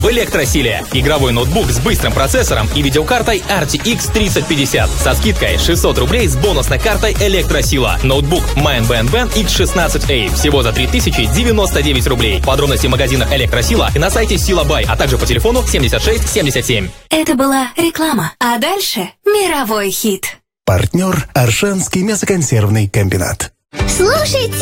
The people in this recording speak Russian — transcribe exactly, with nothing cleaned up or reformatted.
В Электросиле. Игровой ноутбук с быстрым процессором и видеокартой ар ти икс тридцать пятьдесят со скидкой шестьсот рублей с бонусной картой Электросила. Ноутбук Mindband икс шестнадцать эй всего за три тысячи девяносто девять рублей. Подробности в магазинах Электросила и на сайте Силабай, а также по телефону семьдесят шесть семьдесят семь. Это была реклама. А дальше мировой хит. Партнер Аршанский мясоконсервный комбинат. Слушайте!